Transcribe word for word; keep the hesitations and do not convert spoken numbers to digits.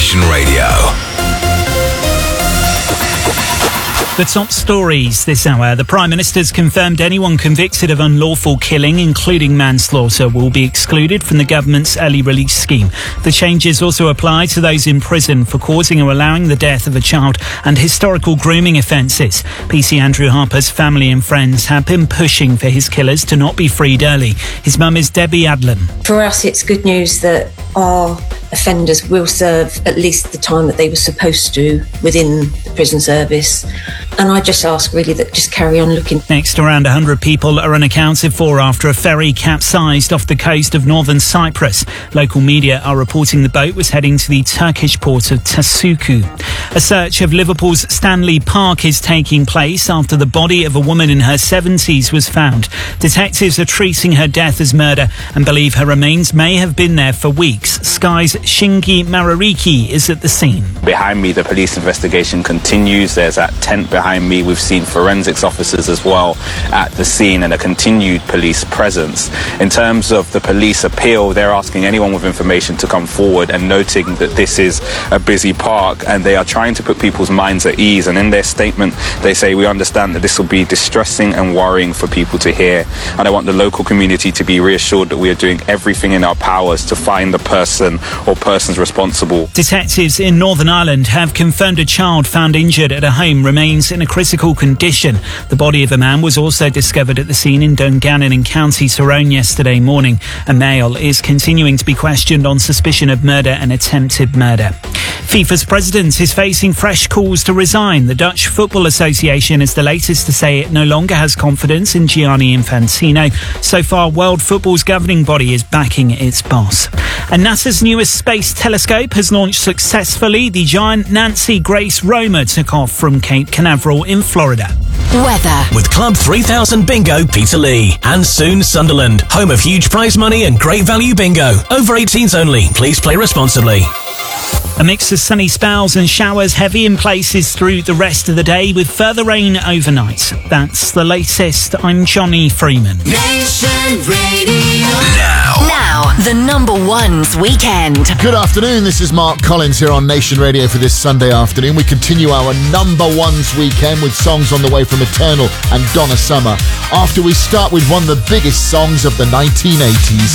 Nation Radio. The top stories this hour. The Prime Minister's confirmed anyone convicted of unlawful killing, including manslaughter, will be excluded from the government's early release scheme. The changes also apply to those in prison for causing or allowing the death of a child and historical grooming offences. P C Andrew Harper's family and friends have been pushing for his killers to not be freed early. His mum is Debbie Adlam. For us, it's good news that our offenders will serve at least the time that they were supposed to within the prison service. And I just ask really that just carry on looking. Next, around one hundred people are unaccounted for after a ferry capsized off the coast of northern Cyprus. Local media are reporting the boat was heading to the Turkish port of Tasuku. A search of Liverpool's Stanley Park is taking place after the body of a woman in her seventies was found. Detectives are treating her death as murder and believe her remains may have been there for weeks. Sky's Shingi Marariki is at the scene. Behind me, the police investigation continues. There's that tent behind me. We've seen forensics officers as well at the scene and a continued police presence. In terms of the police appeal, they're asking anyone with information to come forward and noting that this is a busy park and they are trying to put people's minds at ease. And in their statement, they say, we understand that this will be distressing and worrying for people to hear. And I want the local community to be reassured that we are doing everything in our powers to find the person or persons responsible. Detectives in Northern Ireland have confirmed a child found injured at a home remains in a critical condition. The body of a man was also discovered at the scene in Dungannon in County Tyrone yesterday morning. A male is continuing to be questioned on suspicion of murder and attempted murder. FIFA's president is facing fresh calls to resign. The Dutch Football Association is the latest to say it no longer has confidence in Gianni Infantino. So far, World Football's governing body is backing its boss. And NASA's newest space telescope has launched successfully. The giant Nancy Grace Romer took off from Cape Canaveral in Florida. Weather. With Club three thousand Bingo Peterlee and soon Sunderland, home of huge prize money and great value bingo. Over eighteens only. Please play responsibly. A mix of sunny spells and showers, heavy in places through the rest of the day with further rain overnight. That's the latest. I'm Johnny Freeman. Nation Radio. Now. Now, the number one's weekend. Good afternoon, this is Mark Collins here on Nation Radio for this Sunday afternoon. We continue our number one's weekend with songs on the way from Eternal and Donna Summer. After we start with one of the biggest songs of the nineteen eighties.